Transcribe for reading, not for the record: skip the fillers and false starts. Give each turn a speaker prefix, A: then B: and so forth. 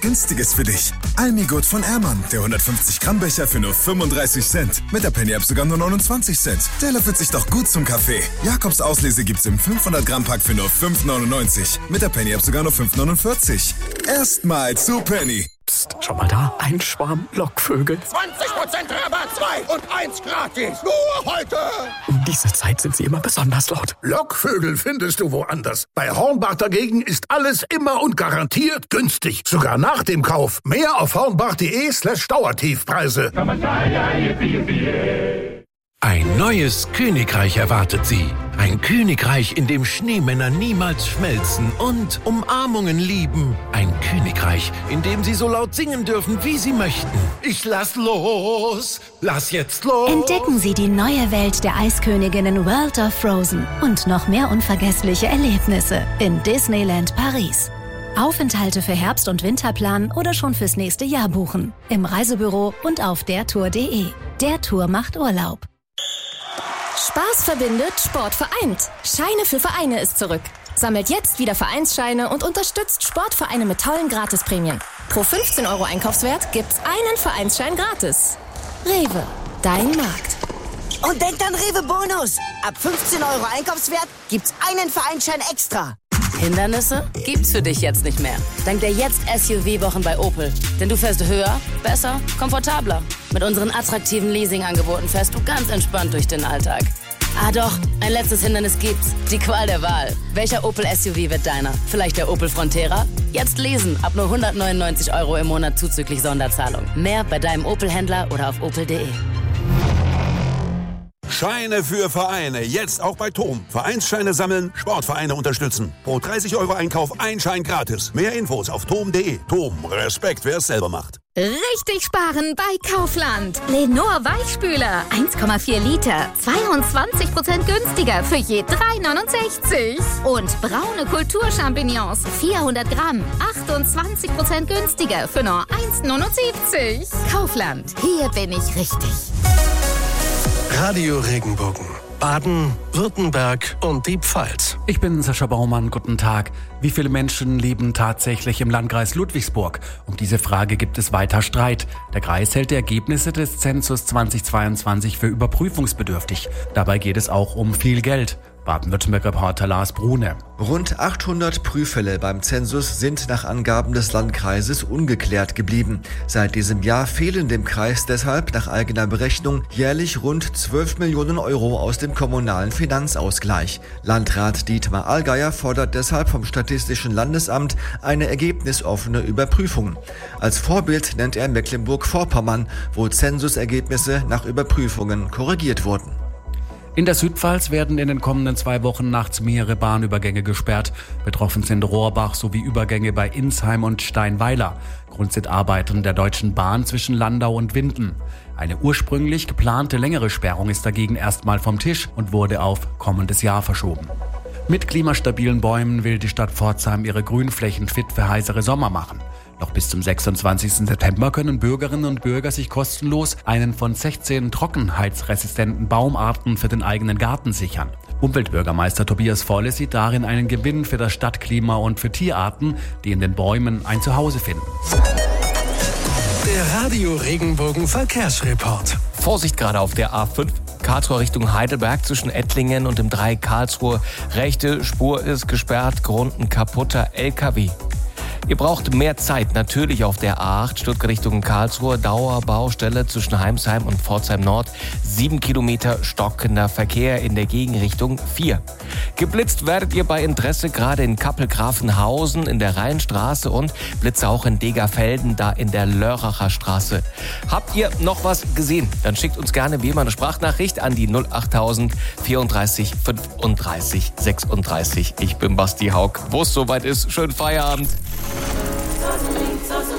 A: Günstiges für dich. Almigurt von Ehrmann, der 150-Gramm-Becher für nur 35 Cent. Mit der Penny-App sogar nur 29 Cent. Der löffelt sich doch gut zum Kaffee. Jakobs Auslese gibt's im 500-Gramm-Pack für nur 5,99. Mit der Penny-App sogar nur 5,49. Erstmal zu Penny.
B: Psst, schau mal da. Ein Schwarm Lockvögel.
C: 20% Rabatt, 2 und 1 gratis. Nur heute.
B: Um diese Zeit sind sie immer besonders laut.
D: Lockvögel findest du woanders. Bei Hornbach dagegen ist alles immer und garantiert günstig. Sogar nach dem Kauf. Mehr auf hornbach.de/Dauertiefpreise.
E: Ein neues Königreich erwartet Sie. Ein Königreich, in dem Schneemänner niemals schmelzen und Umarmungen lieben. Ein Königreich, in dem Sie so laut singen dürfen, wie Sie möchten. Ich lass los, lass jetzt los.
F: Entdecken Sie die neue Welt der Eisköniginnen World of Frozen und noch mehr unvergessliche Erlebnisse in Disneyland Paris. Aufenthalte für Herbst- und Winterplan oder schon fürs nächste Jahr buchen. Im Reisebüro und auf dertour.de. Der Tour macht Urlaub.
G: Spaß verbindet, Sport vereint. Scheine für Vereine ist zurück. Sammelt jetzt wieder Vereinsscheine und unterstützt Sportvereine mit tollen Gratisprämien. Pro 15 € Einkaufswert gibt's einen Vereinsschein gratis. Rewe, dein Markt.
H: Und denkt an Rewe Bonus. Ab 15 € Einkaufswert gibt's einen Vereinsschein extra.
I: Hindernisse gibt's für dich jetzt nicht mehr. Dank der Jetzt-SUV-Wochen bei Opel. Denn du fährst höher, besser, komfortabler. Mit unseren attraktiven Leasing-Angeboten fährst du ganz entspannt durch den Alltag. Ah doch, ein letztes Hindernis gibt's. Die Qual der Wahl. Welcher Opel-SUV wird deiner? Vielleicht der Opel Frontera? Jetzt lesen, ab nur 199 € im Monat zuzüglich Sonderzahlung. Mehr bei deinem Opel-Händler oder auf opel.de.
J: Scheine für Vereine, jetzt auch bei TOM. Vereinsscheine sammeln, Sportvereine unterstützen. Pro 30 € Einkauf ein Schein gratis. Mehr Infos auf tom.de. TOM, Respekt, wer es selber macht.
K: Richtig sparen bei Kaufland. Lenor Weichspüler, 1,4 Liter, 22% günstiger für je 3,69. Und braune Kulturchampignons, 400 Gramm, 28% günstiger für nur 1,79. Kaufland, hier bin ich richtig.
L: Radio Regenbogen. Baden, Württemberg und die Pfalz.
B: Ich bin Sascha Baumann, guten Tag. Wie viele Menschen leben tatsächlich im Landkreis Ludwigsburg? Um diese Frage gibt es weiter Streit. Der Kreis hält die Ergebnisse des Zensus 2022 für überprüfungsbedürftig. Dabei geht es auch um viel Geld. Baden-Württemberg-Reporter Lars Brune.
M: Rund 800 Prüffälle beim Zensus sind nach Angaben des Landkreises ungeklärt geblieben. Seit diesem Jahr fehlen dem Kreis deshalb nach eigener Berechnung jährlich rund 12 Millionen € aus dem kommunalen Finanzausgleich. Landrat Dietmar Allgeier fordert deshalb vom Statistischen Landesamt eine ergebnisoffene Überprüfung. Als Vorbild nennt er Mecklenburg-Vorpommern, wo Zensusergebnisse nach Überprüfungen korrigiert wurden.
B: In der Südpfalz werden in den kommenden 2 Wochen nachts mehrere Bahnübergänge gesperrt. Betroffen sind Rohrbach sowie Übergänge bei Insheim und Steinweiler. Grund sind Arbeiten der Deutschen Bahn zwischen Landau und Winden. Eine ursprünglich geplante längere Sperrung ist dagegen erstmal vom Tisch und wurde auf kommendes Jahr verschoben. Mit klimastabilen Bäumen will die Stadt Pforzheim ihre Grünflächen fit für heißere Sommer machen. Noch bis zum 26. September können Bürgerinnen und Bürger sich kostenlos einen von 16 trockenheitsresistenten Baumarten für den eigenen Garten sichern. Umweltbürgermeister Tobias Volle sieht darin einen Gewinn für das Stadtklima und für Tierarten, die in den Bäumen ein Zuhause finden.
L: Der Radio Regenbogen Verkehrsreport.
N: Vorsicht gerade auf der A5. Karlsruhe Richtung Heidelberg zwischen Ettlingen und dem Dreieck Karlsruhe. Rechte Spur ist gesperrt, Grund ein kaputter LKW. Ihr braucht mehr Zeit, natürlich auf der A8 Stuttgart Richtung Karlsruhe, Dauerbaustelle zwischen Heimsheim und Pforzheim Nord, 7 Kilometer stockender Verkehr in der Gegenrichtung 4. Geblitzt werdet ihr bei Interesse gerade in Kappel-Grafenhausen in der Rheinstraße und Blitze auch in Degerfelden, da in der Lörracher Straße. Habt ihr noch was gesehen? Dann schickt uns gerne wie immer eine Sprachnachricht an die 08000 34 35 36. Ich bin Basti Haug. Wo es soweit ist, schönen Feierabend.